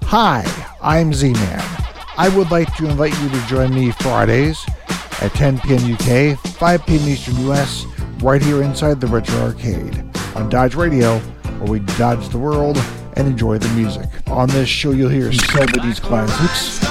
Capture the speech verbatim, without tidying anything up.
Hi, I'm Z-Man. I would like to invite you to join me Fridays at ten p.m. U K, five p.m. Eastern U S, right here inside the Retro Arcade on Dodge Radio, where we dodge the world and enjoy the music. On this show, you'll hear seventies classics,